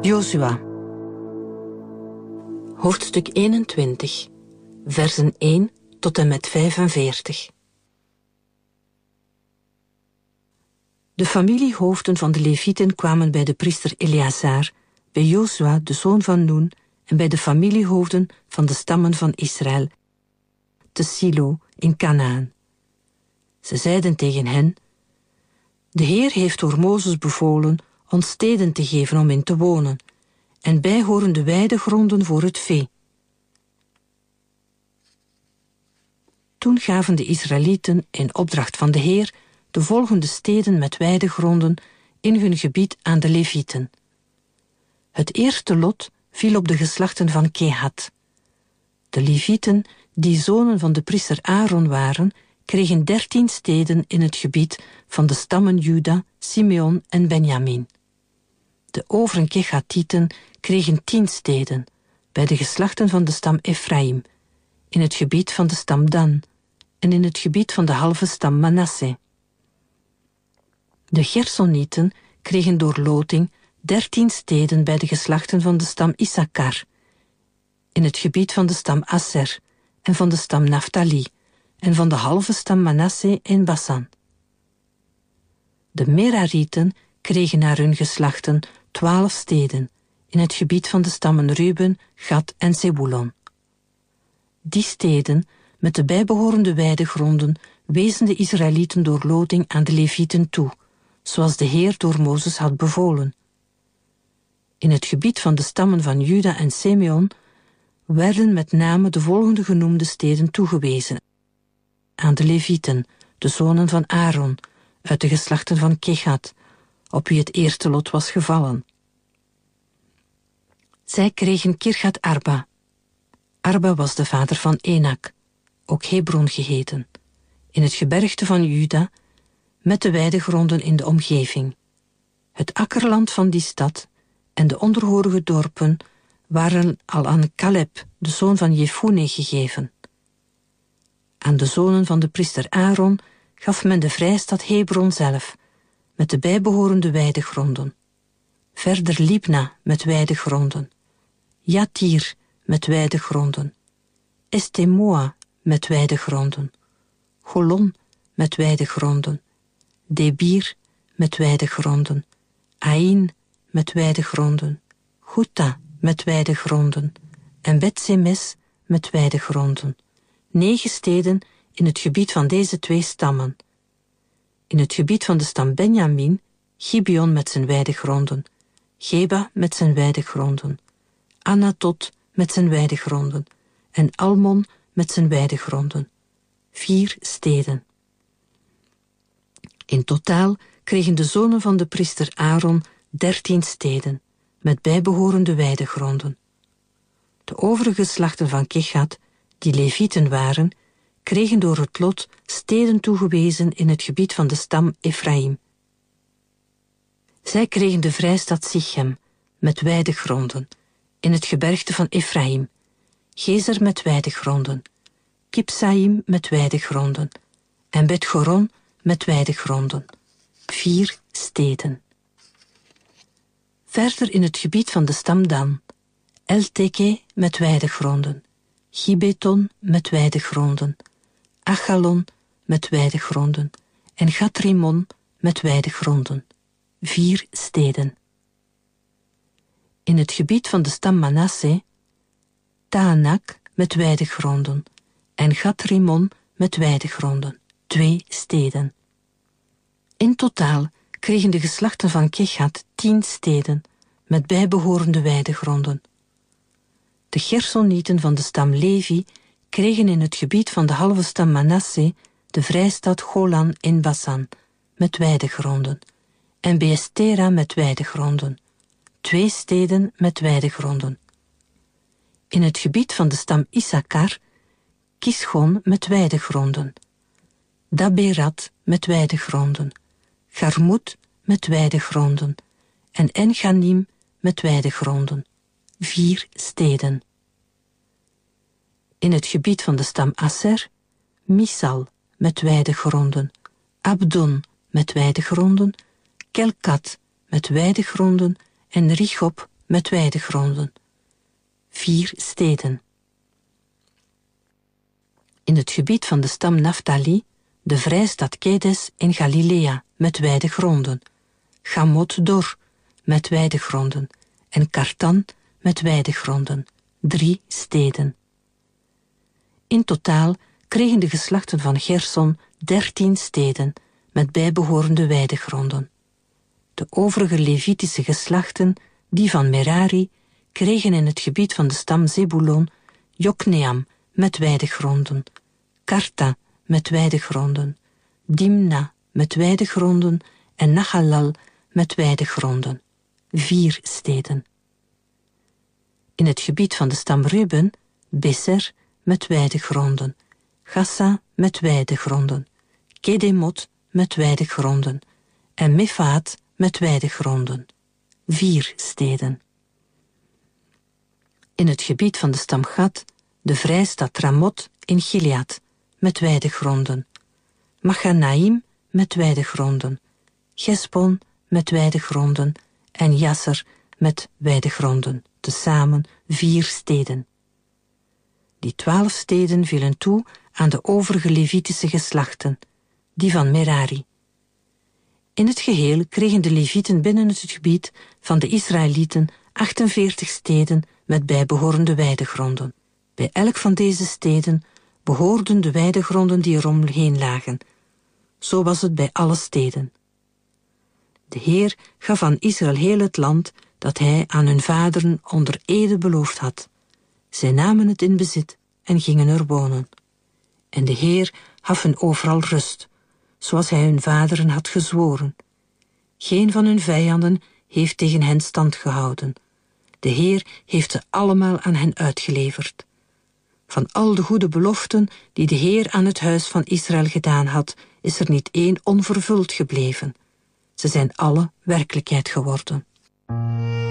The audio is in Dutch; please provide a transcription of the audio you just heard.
Jozua. Hoofdstuk 21, versen 1 tot en met 45. De familiehoofden van de Levieten kwamen bij de priester Eleazar, bij Jozua, de zoon van Noen, en bij de familiehoofden van de stammen van Israël, te Silo in Kanaan. Ze zeiden tegen hen: De Heer heeft door Mozes bevolen ons steden te geven om in te wonen, en bijhorende weidegronden voor het vee. Toen gaven de Israëlieten in opdracht van de Heer de volgende steden met weidegronden in hun gebied aan de Levieten. Het eerste lot viel op de geslachten van Kehat. De Levieten, die zonen van de priester Aaron waren, kregen 13 steden in het gebied van de stammen Juda, Simeon en Benjamin. De overige Kehatieten kregen 10 steden, bij de geslachten van de stam Ephraim, in het gebied van de stam Dan en in het gebied van de halve stam Manasse. De Gersonieten kregen door loting 13 steden bij de geslachten van de stam Issachar, in het gebied van de stam Asser en van de stam Naphtali en van de halve stam Manasse in Basan. De Merarieten kregen naar hun geslachten 12 steden in het gebied van de stammen Ruben, Gad en Zebulon. Die steden, met de bijbehorende weidegronden, wezen de Israëlieten door loting aan de Levieten toe, zoals de Heer door Mozes had bevolen. In het gebied van de stammen van Juda en Simeon werden met name de volgende genoemde steden toegewezen aan de Levieten, de zonen van Aaron, uit de geslachten van Kehat, op wie het eerste lot was gevallen. Zij kregen Kirjat Arba. Arba was de vader van Enak, ook Hebron geheten, in het gebergte van Juda, met de weidegronden in de omgeving. Het akkerland van die stad en de onderhorige dorpen waren al aan Caleb, de zoon van Jefune, gegeven. Aan de zonen van de priester Aaron gaf men de vrijstad Hebron zelf, met de bijbehorende weidegronden. Verder Libna met weidegronden, Jatir met weidegronden, Estemoa met weidegronden, Golon met weidegronden, Debir met weidegronden, Ain met weidegronden, Guta met weidegronden en Bet-Semes met weidegronden. 9 steden in het gebied van deze 2 stammen. In het gebied van de stam Benjamin, Gibeon met zijn weidegronden, Geba met zijn weidegronden, Anatot met zijn weidegronden en Almon met zijn weidegronden. 4 steden. In totaal kregen de zonen van de priester Aaron 13 steden, met bijbehorende weidegronden. De overige geslachten van Kehat, die Levieten waren, kregen door het lot steden toegewezen in het gebied van de stam Ephraim. Zij kregen de vrijstad Sichem, met weidegronden, in het gebergte van Ephraim, Gezer met weidegronden, Kipsaim met weidegronden en Bet-Goron met weidegronden. 4 steden. Verder in het gebied van de stam Dan, El-Teke met weidegronden, Gibeton met weidegronden, Achalon met weidegronden en Gatrimon met weidegronden. 4 steden. In het gebied van de stam Manasse, Taanak met weidegronden en Gatrimon met weidegronden. 2 steden. In totaal kregen de geslachten van Kehat 10 steden, met bijbehorende weidegronden. De Gersonieten van de stam Levi kregen in het gebied van de halve stam Manasse de vrijstad Golan in Basan, met weidegronden, en Beestera met weidegronden, 2 steden met weidegronden. In het gebied van de stam Issachar, Kischon met weidegronden, Daberat met weidegronden, Garmoed met weidegronden en Enganim met weidegronden. 4 steden. In het gebied van de stam Asser, Misal met weidegronden, Abdon met weidegronden, Kelkat met weidegronden en Richob met weidegronden. 4 steden. In het gebied van de stam Naphtali, de vrijstad Kedes in Galilea met weidegronden. Gamot Dor met weidegronden. En Kartan met weidegronden. 3 steden. In totaal kregen de geslachten van Gerson 13 steden met bijbehorende weidegronden. De overige Levitische geslachten, die van Merari, kregen in het gebied van de stam Zebulon Jokneam met weidegronden, Karta met weidegronden, Dimna met weidegronden en Nahalal met weidegronden. 4 steden. In het gebied van de stam Ruben, Beser met weidegronden, Gassa met weidegronden, Kedemot met weidegronden en Mefaat met weidegronden. 4 steden. In het gebied van de stam Gad, de vrijstad Ramot in Gilead met weidegronden, Machanaim met weidegronden, Gesbon met weidegronden en Jasser met weidegronden, tezamen 4 steden. Die 12 steden vielen toe aan de overige Levitische geslachten, die van Merari. In het geheel kregen de Levieten binnen het gebied van de Israëlieten 48 steden met bijbehorende weidegronden. Bij elk van deze steden behoorden de weidegronden die eromheen lagen. Zo was het bij alle steden. De Heer gaf aan Israël heel het land dat hij aan hun vaderen onder ede beloofd had. Zij namen het in bezit en gingen er wonen. En de Heer gaf hen overal rust, zoals hij hun vaderen had gezworen. Geen van hun vijanden heeft tegen hen stand gehouden. De Heer heeft ze allemaal aan hen uitgeleverd. Van al de goede beloften die de Heer aan het huis van Israël gedaan had, is er niet één onvervuld gebleven. Ze zijn alle werkelijkheid geworden.